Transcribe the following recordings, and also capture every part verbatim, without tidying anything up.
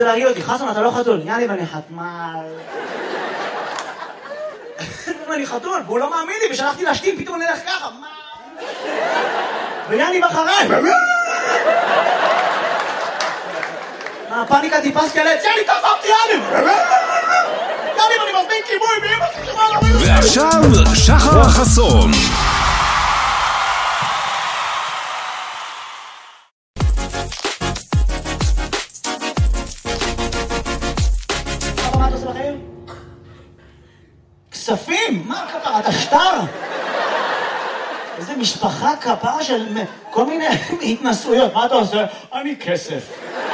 זה להרגיע אותי, חסון, אתה לא חתול. יאללה, ואני חתמל. אני חתול, והוא לא מאמין לי, ושלחתי להשתים, פתאום נלך ככה. מה? ויאללה, בחריי. הפאניקה טיפס כאלה, יאללה, תעזבתי, יאללה. יאללה, אני מזמין כיבוי, ואמא שכיבוי. ועכשיו, שחר חסון. כספים? מה כפרה? אתה שטר? איזה משפחה כפרה של כל מיני התנסויות. מה אתה עושה? אני כסף.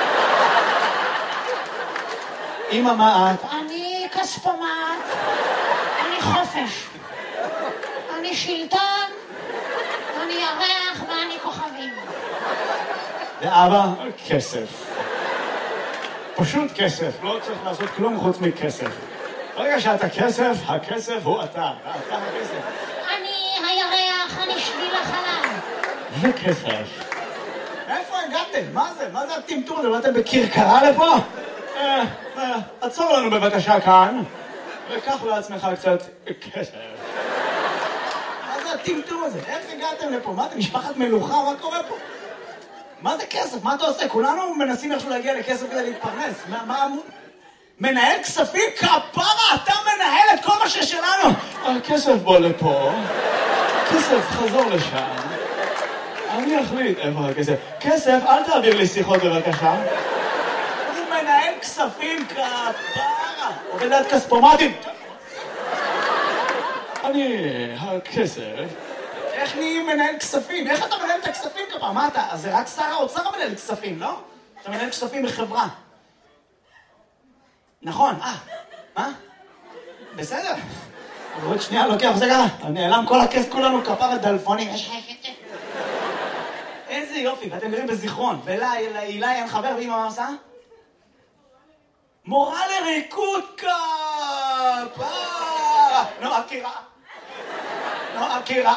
אמא, מה את? אני כספומט. אני חופש. אני שלטון. אני ירח ואני כוכבים. ואבא? כסף. פשוט כסף. לא צריך לעשות כלום חוץ מכסף. ברגע שאתה כסף, הכסף הוא אתה. אתה הכסף. אני הירח, אני שביל החלב. זה כסף. איפה הגעתם? מה זה? מה זה הטמטום הזה? באתם בקרקרה לפה? אה, אה, עצור לנו בבקשה כאן, וקח לעצמך קצת כסף. מה זה הטמטום הזה? איך הגעתם לפה? מה אתם, משפחת מלוכה? מה קורה פה? מה זה כסף? מה אתה עושה? כולנו מנסים איכשהו להגיע לכסף כדי להתפרנס. מה, מה אמור? מנהל כספים? כפרה, אתה מנהל את כל מה ששלנו. הכסף בוא לפה, כסף חזור לשם, אני אחליט איפה הכסף. כסף, אל תעביר לי שיחות בבקשה. הוא מנהל כספים, כפרה. עובד עד כספומטים. אני, הכסף. איך נהיים מנהל כספים? איך אתה מנהל את הכספים כפרה? מה אתה? אז זה רק שר האוצר מנהל כספים, לא? אתה מנהל כספים בחברה. נכון, אה, מה? בסדר. אבל עוד שנייה לוקח, זה ככה, נעלם כל הכס, כולנו כפר דלפונים. איזה יופי, ואתם גרים בזיכרון. ולהילה אין חבר, ואמא מה עושה? מורה לריקוד כפרה. נו, אקירה. נו, אקירה.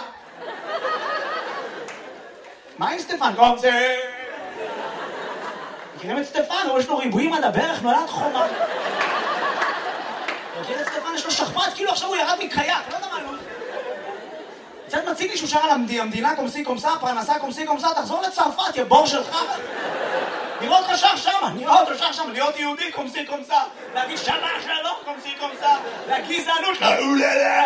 מה עם סטפן? טוב, זה... מכירים את סטפן? יש לו ריבועים עד הברך, נולד חומה. מכיר את סטפן? יש לו שכפ"ץ, כאילו עכשיו הוא ירד מקייק, לא יודע מה, לא... קצת מציג לי שהוא שר על המדינה קומסי קומסה, פרנסה קומסי קומסה, תחזור לצרפת, יא בור שלך. נראה אותך שר שמה, נראה אותו שר שמה, להיות יהודי קומסי קומסה, להגיד שמה שלום קומסי קומסה, לגזענות, לאוללה.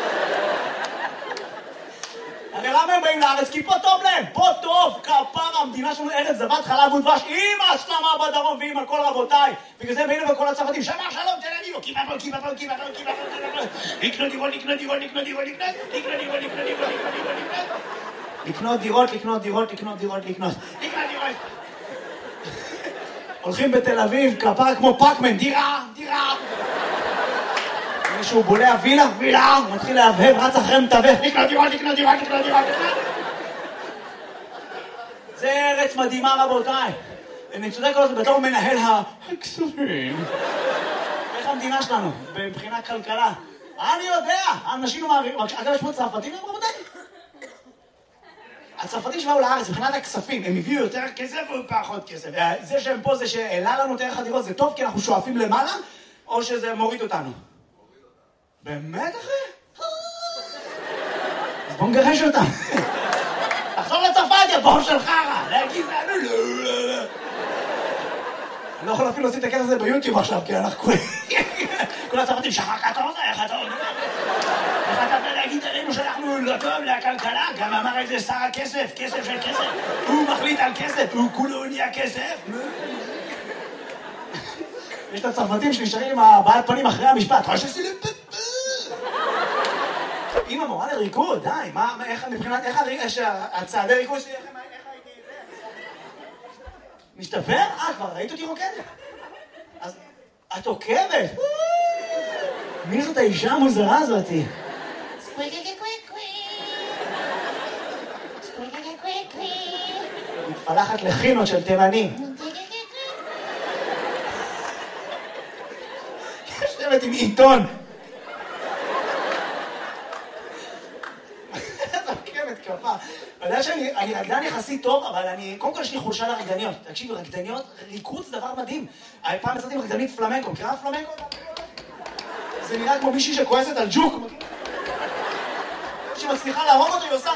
הרי למה הם באים לארץ? כי פה טוב להם, פה טוב, כפרה, המדינה שלנו ארץ זבת חלב ודבש, עם הסלמה בדרום ועם הכל רבותיי. בגלל זה באים לכל הצרפתים, שמה שלום, תן לי לו, קיבה פה, קיבה פה, קיבה פה, קיבה פה, קיבה פה, לקנות דירות, לקנות דירות, לקנות דירות, לקנות דירות, לקנות דירות, לקנות דירות, לקנות דירות, לקנות דירות, לקנות לקנות דירות. הולכים בתל אביב, כפרה כמו פאקמן, דירה, דירה. מישהו בולע וילה, וילה, הוא מתחיל להבהב, רץ אחרי מתווך, לקנות דירות, לקנות דירות, לקנות דירות, לקנות. זה ארץ מדהימה רבותיי. אני צודק על זה, בתור מנהל הכספים. איך המדינה שלנו, מבחינת כלכלה? אני יודע, אנשים לא מעבירים, אגב יש פה צרפתים, רבותיי? הצרפתים שבאו לארץ, מבחינת הכספים, הם הביאו יותר כסף או פחות כסף? זה שהם פה, זה שהעלה לנו את ערך הדירות, זה טוב כי אנחנו שואפים למעלה, או שזה מוריד אותנו? באמת אחי? אז בוא נגרש אותם. תחזור לצרפת, יא בור של חרא. להגיד זה, לא, לא, לא. אני לא יכול אפילו לשים את הכסף הזה ביוטיוב עכשיו, כי אנחנו כולם... כל הצרפתים, שחר קטור זה, איך אתה אומר? איך אתה בא להגיד עלינו שאנחנו לא טוב לכלכלה? גם אמר איזה שר הכסף, כסף של כסף. הוא מחליט על כסף, הוא כולו נהיה כסף. יש את הצרפתים שנשארים עם הבעלת פנים אחרי המשפט. חושב שעשי לי... אמא מורה לריקוד, די, מה, איך, מבחינת, איך הצעדי ריקוד שלי, איך הייתי את זה? משתפר? אה, כבר ראית אותי רוקדת? אז את עוקבת? מי זאת האישה המוזרה הזאתי? מתפלחת לחינות של תימנים. יושבת עם עיתון. אתה יודע שאני אני רקדן יחסית טוב, אבל אני... קודם כל יש לי חולשה לרקדניות. תקשיבי, רקדניות, ריקוד זה דבר מדהים. פעם יצאתי עם רקדנית פלמנקו, מכירה פלמנקו? זה נראה כמו מישהי שכועסת על ג'וק. שמצליחה להרוג אותו, היא עושה...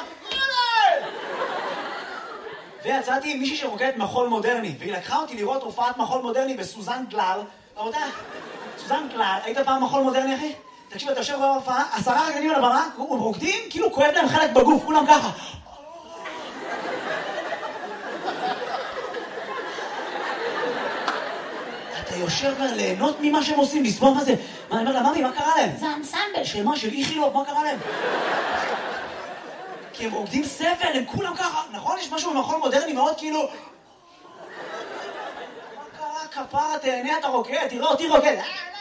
ויצאתי עם מישהי שרוקדת מחול מודרני, והיא לקחה אותי לראות הופעת מחול מודרני בסוזן גלל. רבותיי, סוזן גלל, היית פעם מחול מודרני, אחי? תקשיב, אתה יושב בהופעה, עשרה רקדנים על הבמה, הם רוקדים, כאילו כואב להם חלק בגוף, כולם ככה. אתה יושב ליהנות ממה שהם עושים, לסבוב מה זה. מה, אני אומר לה, ממי, מה קרה להם? זה אנסמבל. של מה? של איכילוב, מה קרה להם? כי הם רוקדים סבל, הם כולם ככה. נכון? יש משהו במחול מודרני מאוד כאילו... מה קרה? כפרה, תהנה, אתה רוקד, תראה אותי רוקד.